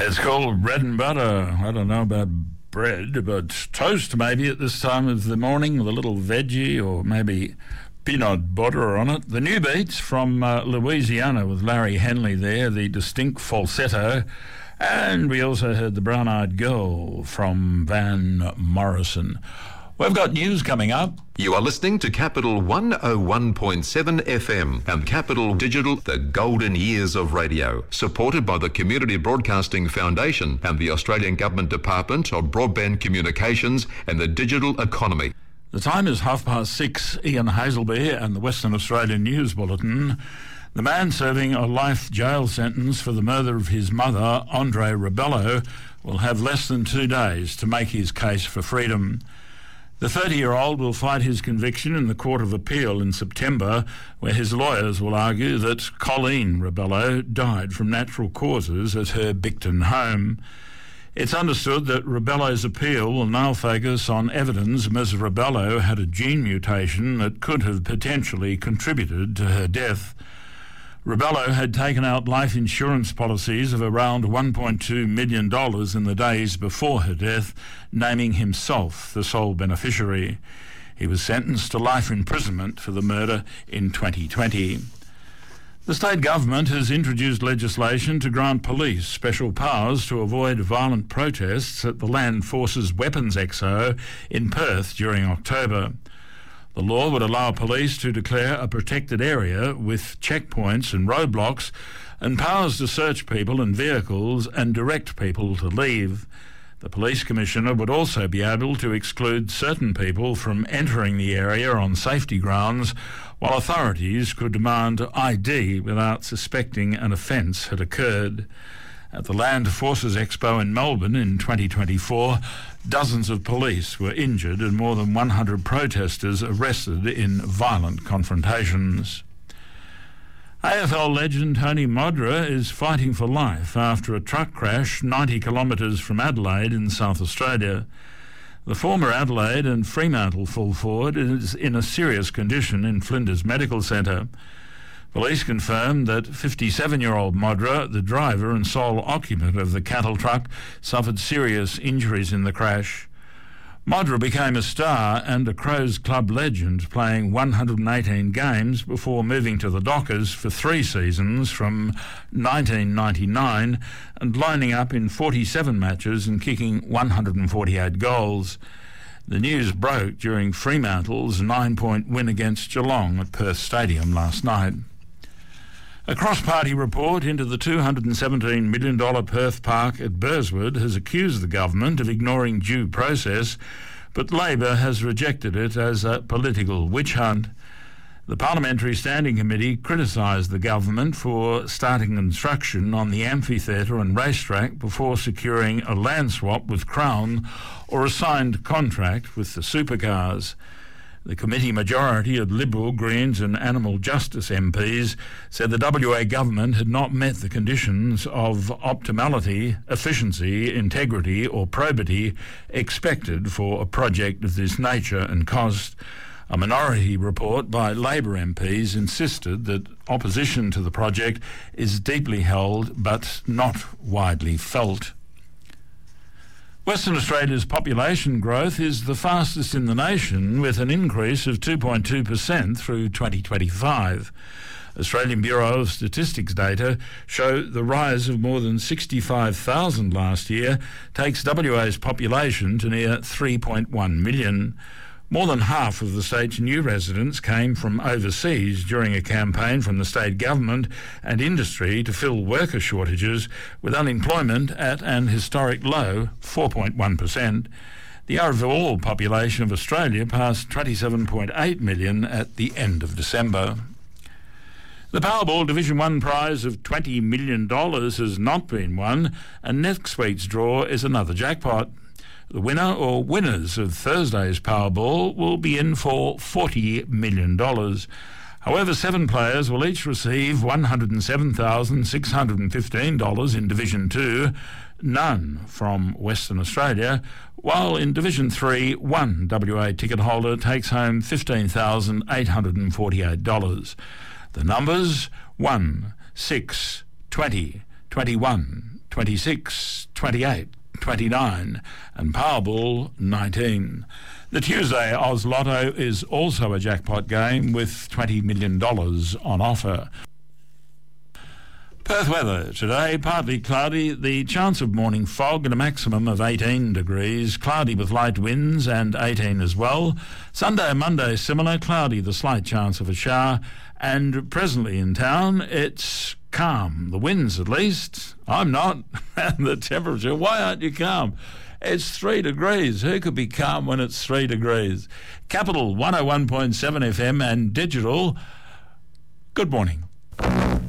It's called bread and butter. I don't know about bread, but toast maybe at this time of the morning with a little veggie or maybe peanut butter on it. The New Beats from Louisiana with Larry Henley there, the distinct falsetto. And we also heard the Brown Eyed Girl from Van Morrison. We've got news coming up. You are listening to Capital 101.7 FM and Capital Digital, the golden years of radio, supported by the Community Broadcasting Foundation and the Australian Government Department of Broadband Communications and the Digital Economy. The time is 6:30. Ian Hazelby and the Western Australian News Bulletin. The man serving a life jail sentence for the murder of his mother, Andre Rebello, will have less than 2 days to make his case for freedom. The 30-year-old will fight his conviction in the Court of Appeal in September, where his lawyers will argue that Colleen Rebello died from natural causes at her Bicton home. It's understood that Rebello's appeal will now focus on evidence Ms. Rebello had a gene mutation that could have potentially contributed to her death. Rebello had taken out life insurance policies of around $1.2 million in the days before her death, naming himself the sole beneficiary. He was sentenced to life imprisonment for the murder in 2020. The state government has introduced legislation to grant police special powers to avoid violent protests at the Land Forces Weapons Expo in Perth during October. The law would allow police to declare a protected area with checkpoints and roadblocks and powers to search people and vehicles and direct people to leave. The police commissioner would also be able to exclude certain people from entering the area on safety grounds, while authorities could demand ID without suspecting an offence had occurred. At the Land Forces Expo in Melbourne in 2024, dozens of police were injured and more than 100 protesters arrested in violent confrontations. AFL legend Tony Modra is fighting for life after a truck crash 90 kilometres from Adelaide in South Australia. The former Adelaide and Fremantle full forward is in a serious condition in Flinders Medical Centre. Police confirmed that 57-year-old Modra, the driver and sole occupant of the cattle truck, suffered serious injuries in the crash. Modra became a star and a Crows Club legend, playing 118 games before moving to the Dockers for 3 seasons from 1999 and lining up in 47 matches and kicking 148 goals. The news broke during Fremantle's 9-point win against Geelong at Perth Stadium last night. A cross-party report into the $217 million Perth Park at Burswood has accused the government of ignoring due process, but Labor has rejected it as a political witch hunt. The Parliamentary Standing Committee criticised the government for starting construction on the amphitheatre and racetrack before securing a land swap with Crown or a signed contract with the supercars. The committee majority of Liberal, Greens and Animal Justice MPs said the WA government had not met the conditions of optimality, efficiency, integrity or probity expected for a project of this nature and cost. A minority report by Labor MPs insisted that opposition to the project is deeply held but not widely felt. Western Australia's population growth is the fastest in the nation, with an increase of 2.2% through 2025. Australian Bureau of Statistics data show the rise of more than 65,000 last year takes WA's population to near 3.1 million. More than half of the state's new residents came from overseas during a campaign from the state government and industry to fill worker shortages, with unemployment at an historic low 4.1%. The overall population of Australia passed 27.8 million at the end of December. The Powerball Division 1 prize of $20 million has not been won, and next week's draw is another jackpot. The winner or winners of Thursday's Powerball will be in for $40 million. However, 7 players will each receive $107,615 in Division 2, none from Western Australia, while in Division 3, one WA ticket holder takes home $15,848. The numbers 1, 6, 20, 21, 26, 28, 29, and Powerball 19. The Tuesday Oz Lotto is also a jackpot game with $20 million on offer. Perth weather today, partly cloudy, the chance of morning fog and a maximum of 18 degrees, cloudy with light winds and 18 as well. Sunday and Monday similar, cloudy, the slight chance of a shower, and presently in town it's calm. The winds at least, I'm not, and the temperature, why aren't you calm? It's 3 degrees. Who could be calm when it's 3 degrees? Capital 101.7 FM and digital, good morning.